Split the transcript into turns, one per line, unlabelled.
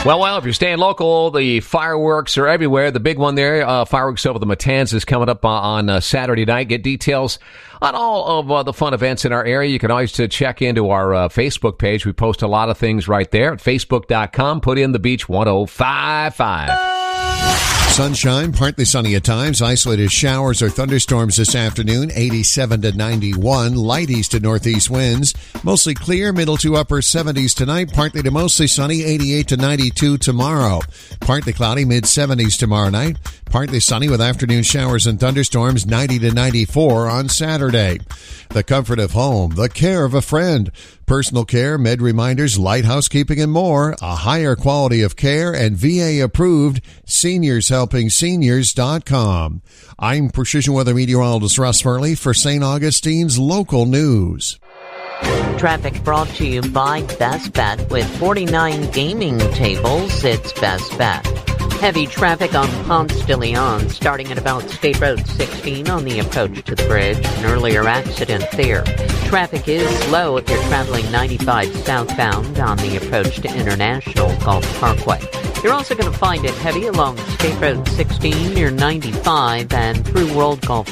Well, if you're staying local, the fireworks are everywhere. The big one there, fireworks over the Matanzas is coming up on Saturday night. Get details on all of the fun events in our area. You can always check into our Facebook page. We post a lot of things right there at facebook.com. Put in the Beach 1055.
Sunshine, partly sunny at times. Isolated showers or thunderstorms this afternoon. 87 to 91. Light east to northeast winds. Mostly clear, middle to upper 70s tonight. Partly to mostly sunny. 88 to 92 tomorrow. Partly cloudy, mid 70s tomorrow night. Partly sunny with afternoon showers and thunderstorms. 90 to 94 on Saturday. The comfort of home. The care of a friend. Personal care, med reminders, light housekeeping, and more. A higher quality of care and VA approved. SeniorsHelpingSeniors.com. I'm Precision Weather Meteorologist Russ Furley for St. Augustine's Local News.
Traffic brought to you by Best Bet. With 49 gaming tables, it's Best Bet. Heavy traffic on Ponce de Leon, starting at about State Road 16 on the approach to the bridge. An earlier accident there. Traffic is slow if you're traveling 95 southbound on the approach to International Gulf Parkway. You're also going to find it heavy along State Road 16 near 95 and through World Gulf